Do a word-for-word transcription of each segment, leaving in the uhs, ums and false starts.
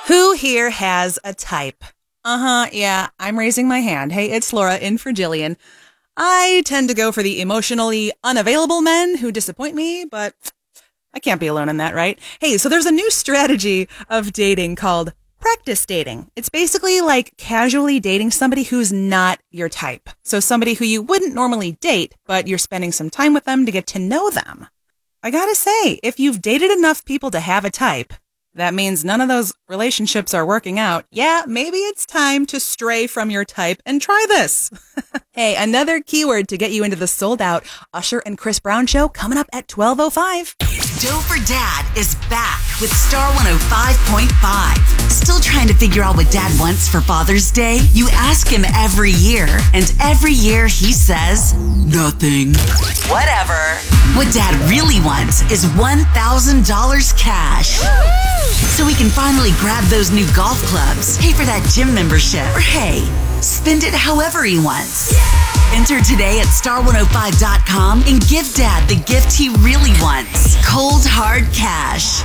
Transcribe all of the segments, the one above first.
Who here has a type? Uh-huh, yeah, I'm raising my hand. Hey, it's Laura in for Jillian. I tend to go for the emotionally unavailable men who disappoint me, but I can't be alone in that, right? Hey, so there's a new strategy of dating called practice dating. It's basically like casually dating somebody who's not your type. So somebody who you wouldn't normally date, but you're spending some time with them to get to know them. I gotta say, if you've dated enough people to have a type, that means none of those relationships are working out. Yeah, maybe it's time to stray from your type and try this. Hey, another keyword to get you into the sold-out Usher and Chris Brown show coming up at twelve oh five. Doe for Dad is back with Star one oh five point five. Still trying to figure out what Dad wants for Father's Day? You ask him every year, and every year he says, nothing. Whatever. What Dad really wants is one thousand dollars cash. So he can finally grab those new golf clubs, pay for that gym membership, or hey, spend it however he wants. Enter today at star one oh five dot com and give Dad the gift he really wants. Cold, hard cash.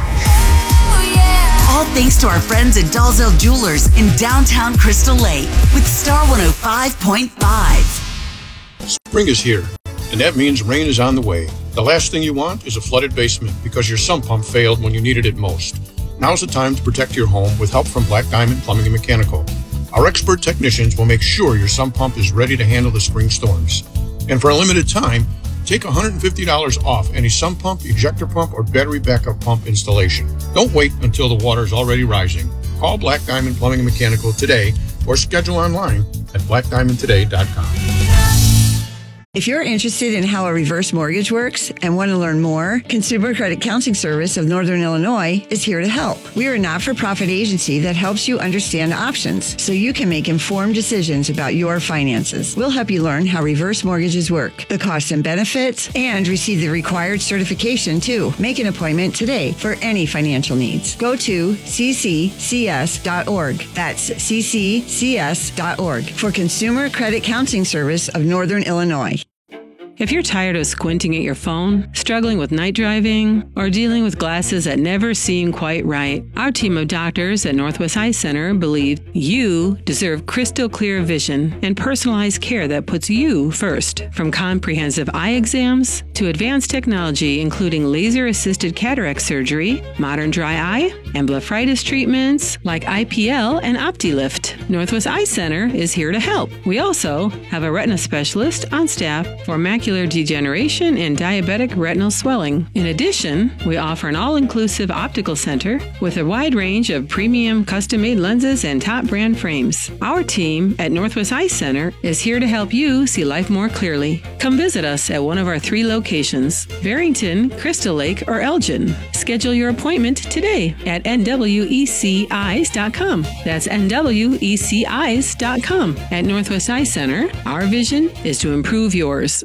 All thanks to our friends at Dalzell Jewelers in downtown Crystal Lake with Star one oh five point five. Spring is here, and that means rain is on the way. The last thing you want is a flooded basement because your sump pump failed when you needed it most. Now's the time to protect your home with help from Black Diamond Plumbing and Mechanical. Our expert technicians will make sure your sump pump is ready to handle the spring storms. And for a limited time, take one hundred fifty dollars off any sump pump, ejector pump, or battery backup pump installation. Don't wait until the water is already rising. Call Black Diamond Plumbing and Mechanical today or schedule online at black diamond today dot com. If you're interested in how a reverse mortgage works and want to learn more, Consumer Credit Counseling Service of Northern Illinois is here to help. We are a not-for-profit agency that helps you understand options so you can make informed decisions about your finances. We'll help you learn how reverse mortgages work, the costs and benefits, and receive the required certification too. Make an appointment today for any financial needs. Go to c c c s dot org. That's c c c s dot org for Consumer Credit Counseling Service of Northern Illinois. If you're tired of squinting at your phone, struggling with night driving, or dealing with glasses that never seem quite right, our team of doctors at Northwest Eye Center believe you deserve crystal clear vision and personalized care that puts you first. From comprehensive eye exams to advanced technology including laser-assisted cataract surgery, modern dry eye, and blepharitis treatments like I P L and OptiLift, Northwest Eye Center is here to help. We also have a retina specialist on staff for macular degeneration and diabetic retinal swelling. In addition, we offer an all-inclusive optical center with a wide range of premium custom-made lenses and top brand frames. Our team at Northwest Eye Center is here to help you see life more clearly. Come visit us at one of our three locations, Barrington, Crystal Lake, or Elgin. Schedule your appointment today at N W E C eyes dot com. That's N W E C eyes dot com. At Northwest Eye Center, our vision is to improve yours.